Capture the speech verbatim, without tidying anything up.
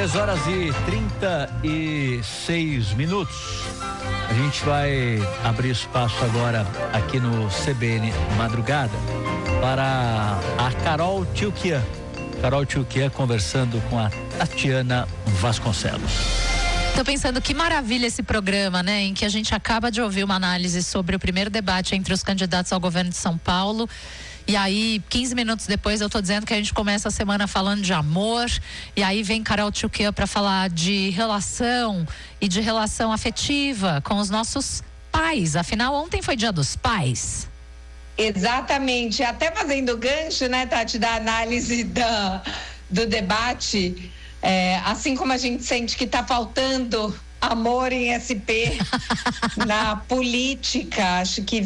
três horas e trinta e seis minutos. A gente vai abrir espaço agora aqui no C B N Madrugada para a Carol Tchoukian. Carol Tchoukian conversando com a Tatiana Vasconcelos. Tô pensando que maravilha esse programa, né? Em que a gente acaba de ouvir uma análise sobre o primeiro debate entre os candidatos ao governo de São Paulo. E aí, quinze minutos depois, eu tô dizendo que a gente começa a semana falando de amor. E aí vem Carol Tchoukian para falar de relação e de relação afetiva com os nossos pais. Afinal, ontem foi Dia dos Pais. Exatamente. Até fazendo gancho, né, Tati, da análise da, do debate. É, assim como a gente sente que está faltando amor em S P na política, acho que